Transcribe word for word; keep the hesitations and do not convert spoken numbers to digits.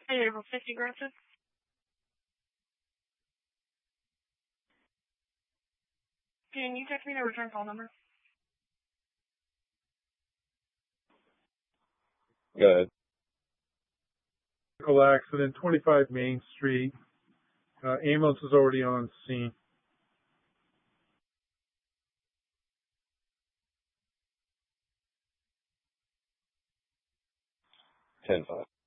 Hey, April fifty granted. Can you text me the return call number? Good. Vehicle accident, twenty-five Main Street. Uh, ambulance is already on scene. ten five.